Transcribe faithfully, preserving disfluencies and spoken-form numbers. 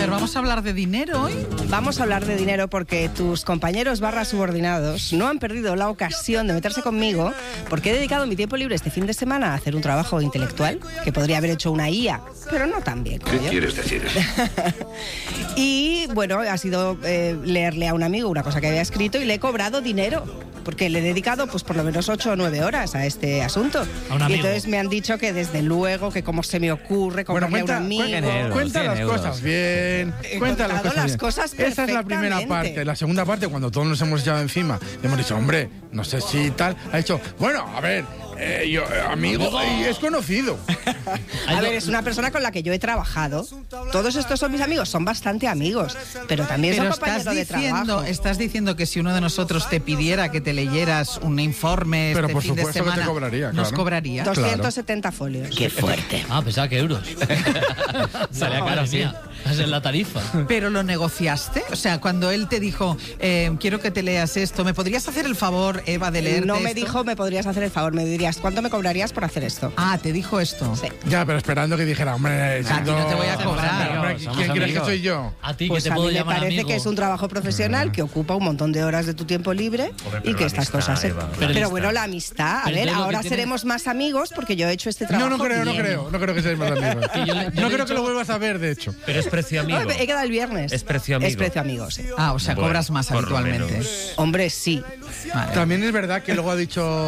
ver, vamos a hablar de dinero hoy. Vamos a hablar de dinero porque tus compañeros barra subordinados no han perdido la ocasión de meterse conmigo porque he dedicado mi tiempo libre este fin de semana a hacer un trabajo intelectual que podría haber hecho una I A, pero no tan bien. ¿Qué quieres decir? Y bueno, ha sido eh, leerle a un amigo una cosa que había escrito y le he cobrado dinero. Porque le he dedicado pues por lo menos ocho o nueve horas a este asunto. A un amigo. Y entonces me han dicho que desde luego, que cómo se me ocurre comprarle Bueno, cuenta, a un amigo. cuenta, euros, cuenta cien las euros. cosas bien. He Cuenta las contado cosas, las bien. cosas Esa es la primera perfectamente. parte. La segunda parte, cuando todos nos hemos echado encima, le hemos dicho, hombre, no sé si tal. Ha dicho, bueno, a ver, eh, yo, eh, amigo, y es conocido. A ver, es una persona con la que yo he trabajado. Todos estos son mis amigos, son bastante amigos, pero también Pero son estás compañeros de diciendo, trabajo. estás diciendo que si uno de nosotros te pidiera que te leyeras un informe Pero este por fin de supuesto que te semana, cobraría, nos claro. cobraría. doscientos setenta folios. Qué fuerte. Ah, pensaba que euros. Salía No, cara sí. mía. Es en la tarifa. Pero lo negociaste, o sea, cuando él te dijo, eh, quiero que te leas esto, ¿me podrías hacer el favor, Eva, de leerte No me esto? dijo, me podrías hacer el favor, me dirías, ¿cuánto me cobrarías por hacer esto? Ah, te dijo esto. Sí. Ya, pero esperando que dijera, hombre, A ti no te voy a Somos cobrar. amigos, hombre, somos ¿quién crees que amigos. soy yo? A ti, Pues que te a puedo mí me llamar parece amigo. que es un trabajo profesional que ocupa un montón de horas de tu tiempo libre y que estas cosas... se- Eva, Pero, la bueno, amistad. la amistad, a Pero ver, entonces lo ahora que tiene- seremos más amigos porque yo he hecho este No, trabajo no creo, no bien. creo, no creo que seáis más amigos. Que yo le- yo le No he creo dicho- que lo vuelvas a ver, de hecho. Pero es precio amigo. No, he quedado el viernes. Es precio amigo. Es precio amigo, sí. Ah, o sea, Bueno, cobras más por lo habitualmente. menos. Hombre, sí. Vale. También es verdad que luego ha dicho